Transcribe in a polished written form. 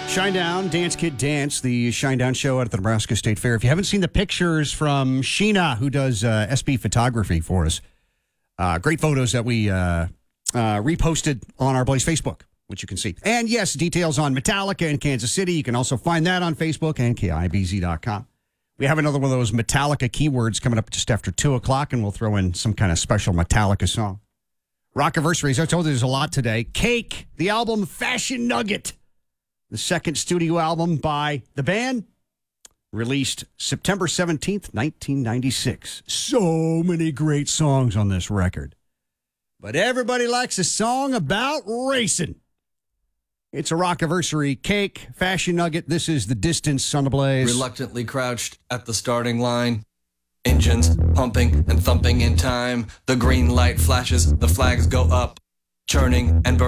Shinedown, Dance Kid Dance, the Shinedown show at the Nebraska State Fair. If you haven't seen the pictures from Sheena, who does SB photography for us, great photos that we reposted on our Blaze Facebook, which you can see. And yes, details on Metallica in Kansas City. You can also find that on Facebook and KIBZ.com. We have another one of those Metallica keywords coming up just after 2 o'clock, and we'll throw in some kind of special Metallica song. Rockiversaries, I told you there's a lot today. Cake, the album Fashion Nugget. The second studio album by the band, released September 17th, 1996. So many great songs on this record. But everybody likes a song about racing. It's a Rockiversary. Cake, Fashion Nugget. This is The Distance on the Blaze. Reluctantly crouched at the starting line. Engines pumping and thumping in time. The green light flashes, the flags go up. Churning and burning.